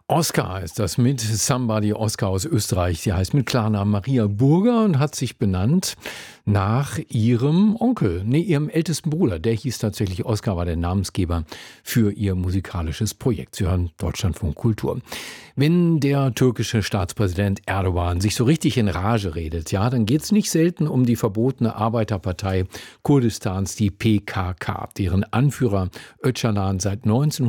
Oscar heißt das mit Somebody Oscar aus Österreich. Sie heißt mit Klarnamen Maria Burger und hat sich benannt nach ihrem Onkel, ihrem ältesten Bruder. Der hieß tatsächlich Oscar, war der Namensgeber für ihr musikalisches Projekt. Sie hören Deutschlandfunk Kultur. Wenn der türkische Staatspräsident Erdogan sich so richtig in Rage redet, dann geht es nicht selten um die verbotene Arbeiterpartei Kurdistans, die PKK, deren Anführer Öcalan seit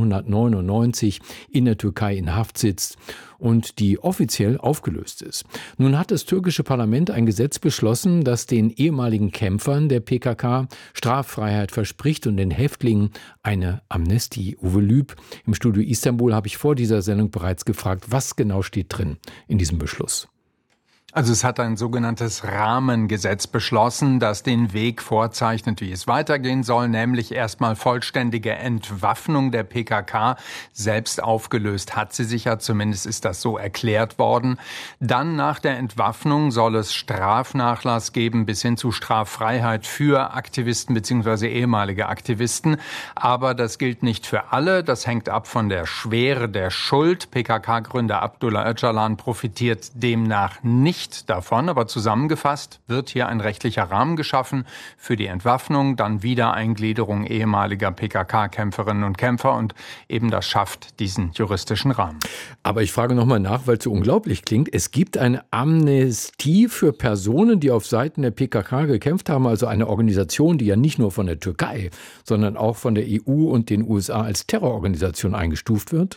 1999 in der Türkei in Haft sitzt und die offiziell aufgelöst ist. Nun hat das türkische Parlament ein Gesetz beschlossen, das den ehemaligen Kämpfern der PKK Straffreiheit verspricht und den Häftlingen eine Amnestie. Uwe Lüb im Studio Istanbul habe ich vor dieser Sendung bereits gefragt, was genau steht drin in diesem Beschluss. Also es hat ein sogenanntes Rahmengesetz beschlossen, das den Weg vorzeichnet, wie es weitergehen soll, nämlich erstmal vollständige Entwaffnung der PKK. Selbst aufgelöst hat sie sich ja, zumindest ist das so erklärt worden. Dann nach der Entwaffnung soll es Strafnachlass geben bis hin zu Straffreiheit für Aktivisten bzw. ehemalige Aktivisten. Aber das gilt nicht für alle, das hängt ab von der Schwere der Schuld. PKK-Gründer Abdullah Öcalan profitiert demnach nicht davon, aber zusammengefasst wird hier ein rechtlicher Rahmen geschaffen für die Entwaffnung, dann Wiedereingliederung ehemaliger PKK-Kämpferinnen und Kämpfer und eben das schafft diesen juristischen Rahmen. Aber ich frage nochmal nach, weil es so unglaublich klingt. Es gibt eine Amnestie für Personen, die auf Seiten der PKK gekämpft haben, also eine Organisation, die ja nicht nur von der Türkei, sondern auch von der EU und den USA als Terrororganisation eingestuft wird?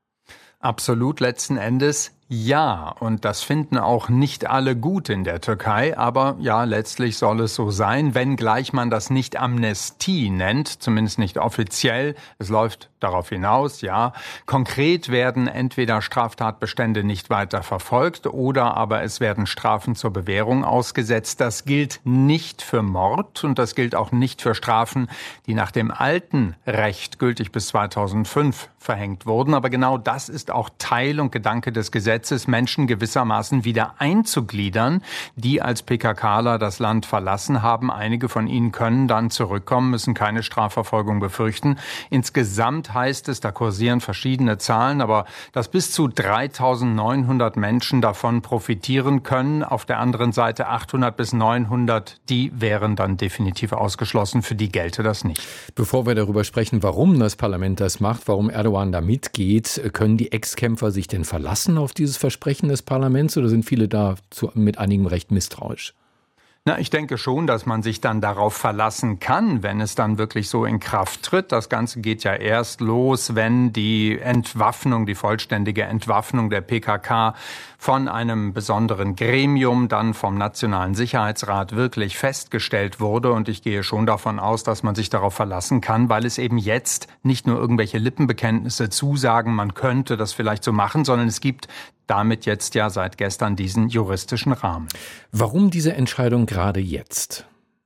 Absolut, letzten Endes ja, und das finden auch nicht alle gut in der Türkei, aber ja, letztlich soll es so sein, wenngleich man das nicht Amnestie nennt, zumindest nicht offiziell. Es läuft darauf hinaus, ja. Konkret werden entweder Straftatbestände nicht weiter verfolgt oder aber es werden Strafen zur Bewährung ausgesetzt. Das gilt nicht für Mord und das gilt auch nicht für Strafen, die nach dem alten Recht gültig bis 2005 verhängt wurden. Aber genau das ist auch Teil und Gedanke des Gesetzes, Menschen gewissermaßen wieder einzugliedern, die als PKKler das Land verlassen haben. Einige von ihnen können dann zurückkommen, müssen keine Strafverfolgung befürchten. Insgesamt heißt es, da kursieren verschiedene Zahlen, aber dass bis zu 3.900 Menschen davon profitieren können. Auf der anderen Seite 800 bis 900, die wären dann definitiv ausgeschlossen. Für die gelte das nicht. Bevor wir darüber sprechen, warum das Parlament das macht, warum Erdogan da mitgeht, können die Ex-Kämpfer sich denn verlassen auf dieses Versprechen des Parlaments oder sind viele da mit einigem Recht misstrauisch? Ich denke schon, dass man sich dann darauf verlassen kann, wenn es dann wirklich so in Kraft tritt. Das Ganze geht ja erst los, wenn die Entwaffnung, die vollständige Entwaffnung der PKK von einem besonderen Gremium, dann vom Nationalen Sicherheitsrat wirklich festgestellt wurde. Und ich gehe schon davon aus, dass man sich darauf verlassen kann, weil es eben jetzt nicht nur irgendwelche Lippenbekenntnisse zusagen, man könnte das vielleicht so machen, sondern es gibt damit jetzt ja seit gestern diesen juristischen Rahmen. Warum diese Entscheidung gerade jetzt?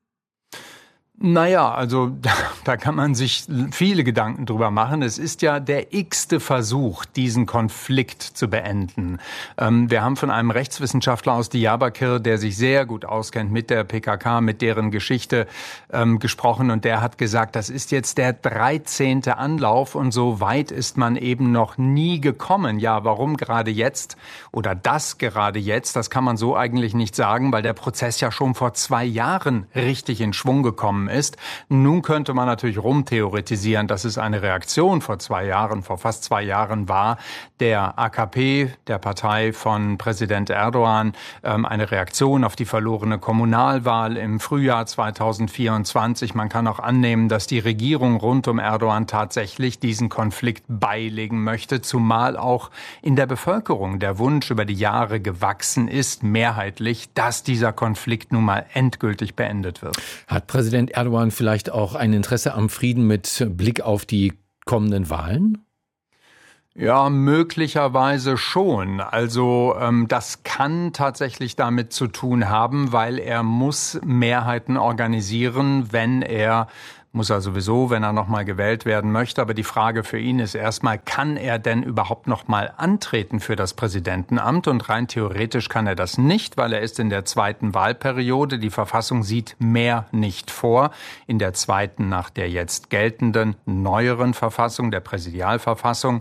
Also da kann man sich viele Gedanken drüber machen. Es ist ja der x-te Versuch, diesen Konflikt zu beenden. Wir haben von einem Rechtswissenschaftler aus Diyarbakir, der sich sehr gut auskennt mit der PKK, mit deren Geschichte gesprochen. Und der hat gesagt, das ist jetzt der 13. Anlauf und so weit ist man eben noch nie gekommen. Ja, warum gerade jetzt oder das gerade jetzt? Das kann man so eigentlich nicht sagen, weil der Prozess ja schon vor 2 Jahren richtig in Schwung gekommen ist. Nun könnte man natürlich rumtheoretisieren, dass es eine Reaktion vor fast 2 Jahren war, der AKP, der Partei von Präsident Erdogan, eine Reaktion auf die verlorene Kommunalwahl im Frühjahr 2024. Man kann auch annehmen, dass die Regierung rund um Erdogan tatsächlich diesen Konflikt beilegen möchte, zumal auch in der Bevölkerung der Wunsch über die Jahre gewachsen ist, mehrheitlich, dass dieser Konflikt nun mal endgültig beendet wird. Hat Präsident Erdogan vielleicht auch ein Interesse am Frieden mit Blick auf die kommenden Wahlen? Ja, möglicherweise schon. Also das kann tatsächlich damit zu tun haben, weil er muss Mehrheiten organisieren, muss er sowieso, wenn er nochmal gewählt werden möchte. Aber die Frage für ihn ist erstmal, kann er denn überhaupt nochmal antreten für das Präsidentenamt? Und rein theoretisch kann er das nicht, weil er ist in der 2. Wahlperiode. Die Verfassung sieht mehr nicht vor. In der 2. nach der jetzt geltenden neueren Verfassung, der Präsidialverfassung.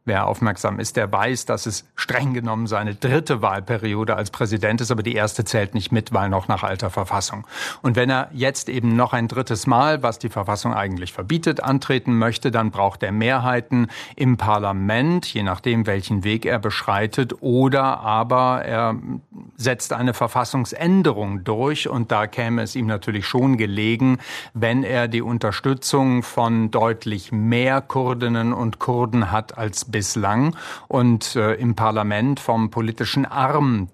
Wer aufmerksam ist, der weiß, dass es streng genommen seine 3. Wahlperiode als Präsident ist, aber die erste zählt nicht mit, weil noch nach alter Verfassung. Und wenn er jetzt eben noch ein 3. Mal, was die Verfassung eigentlich verbietet, antreten möchte, dann braucht er Mehrheiten im Parlament, je nachdem, welchen Weg er beschreitet, oder aber er setzt eine Verfassungsänderung durch, und da käme es ihm natürlich schon gelegen, wenn er die Unterstützung von deutlich mehr Kurdinnen und Kurden hat als bislang und im Parlament vom politischen Arm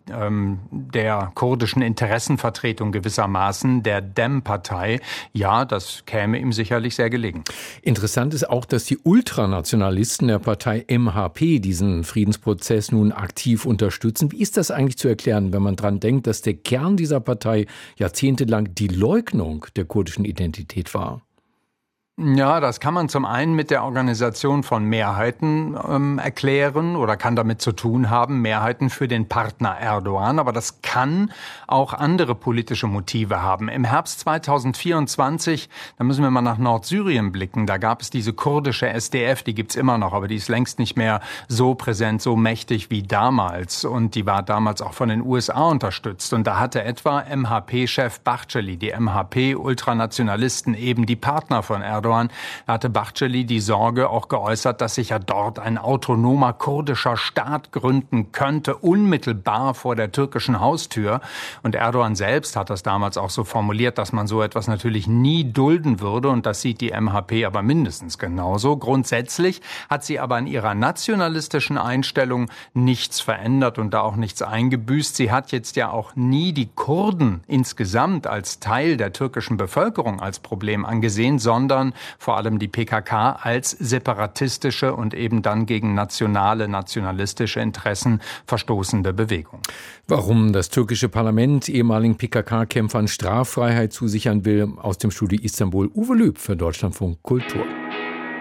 der kurdischen Interessenvertretung gewissermaßen, der DEM-Partei, ja, das käme ihm sicherlich sehr gelegen. Interessant ist auch, dass die Ultranationalisten der Partei MHP diesen Friedensprozess nun aktiv unterstützen. Wie ist das eigentlich zu erklären, wenn man dran denkt, dass der Kern dieser Partei jahrzehntelang die Leugnung der kurdischen Identität war? Ja, das kann man zum einen mit der Organisation von Mehrheiten erklären oder kann damit zu tun haben, Mehrheiten für den Partner Erdogan. Aber das kann auch andere politische Motive haben. Im Herbst 2024, da müssen wir mal nach Nordsyrien blicken, da gab es diese kurdische SDF, die gibt's immer noch, aber die ist längst nicht mehr so präsent, so mächtig wie damals. Und die war damals auch von den USA unterstützt. Und da hatte etwa MHP-Chef Bahçeli, die MHP-Ultranationalisten, eben die Partner von Erdogan, hatte Bahçeli die Sorge auch geäußert, dass sich ja dort ein autonomer kurdischer Staat gründen könnte, unmittelbar vor der türkischen Haustür. Und Erdogan selbst hat das damals auch so formuliert, dass man so etwas natürlich nie dulden würde. Und das sieht die MHP aber mindestens genauso. Grundsätzlich hat sie aber in ihrer nationalistischen Einstellung nichts verändert und da auch nichts eingebüßt. Sie hat jetzt ja auch nie die Kurden insgesamt als Teil der türkischen Bevölkerung als Problem angesehen, sondern vor allem die PKK als separatistische und eben dann gegen nationalistische Interessen verstoßende Bewegung. Warum das türkische Parlament ehemaligen PKK-Kämpfern Straffreiheit zusichern will, aus dem Studio Istanbul Uwe Lüb für Deutschlandfunk Kultur.